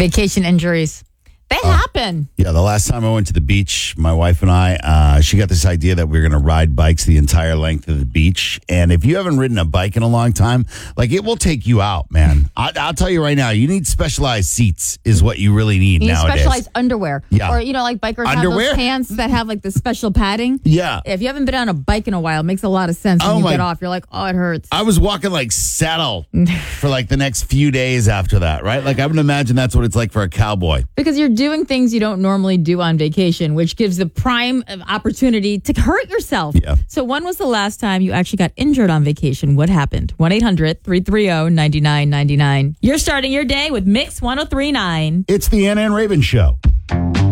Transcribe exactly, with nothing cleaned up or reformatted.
Vacation injuries. They uh, happen. Yeah, the last time I went to the beach, my wife and I, uh, she got this idea that we were going to ride bikes the entire length of the beach. And if you haven't ridden a bike in a long time, like it will take you out, man. I, I'll tell you right now, you need specialized seats is what you really need you need nowadays. Specialized underwear. Yeah. Or, you know, like bikers underwear? have those pants that have like the special padding. Yeah. If you haven't been on a bike in a while, it makes a lot of sense when oh you my, get off. You're like, oh, it hurts. I was walking like saddle for like the next few days after that, right? Like I would imagine that's what it's like for a cowboy. Because you're doing things you don't normally do on vacation, which gives the prime opportunity to hurt yourself. Yeah. So when was the last time you actually got injured on vacation? What happened? one eight hundred three three zero nine nine nine nine. You're starting your day with Mix one oh three point nine. It's the Anna and Raven Show.